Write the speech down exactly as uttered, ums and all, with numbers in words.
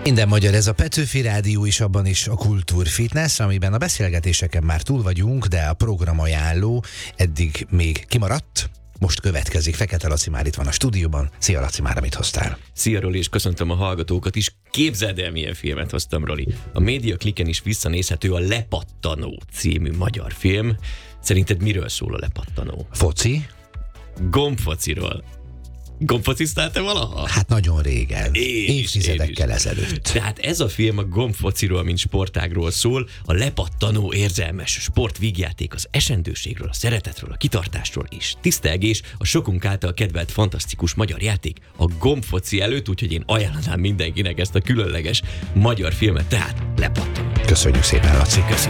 Minden magyar, ez a Petőfi Rádió is, abban is a Kultúr Fitness, amiben a beszélgetéseken már túl vagyunk, de a programajánló eddig még kimaradt. Most következik. Fekete Laci már itt van a stúdióban. Szia Laci, már mit hoztál? Szia Roli, és köszöntöm a hallgatókat is. Képzeld el, milyen filmet hoztam, Roli. A Média Kliken is visszanézhető a Lepattanó című magyar film. Szerinted miről szól a Lepattanó? Foci? Gombfociról. Gombfociztál te valaha? Hát nagyon régen. Én Évtizedekkel is, ezelőtt. Tehát ez a film a gombfociról, mint sportágról szól, a lepattanó érzelmes sportvígjáték az esendőségről, a szeretetről, a kitartásról és tisztelgés, a sokunk által kedvelt fantasztikus magyar játék a gombfoci előtt, úgyhogy én ajánlanám mindenkinek ezt a különleges magyar filmet, tehát Lepattanó. Köszönjük szépen, Laci. Köszönjük.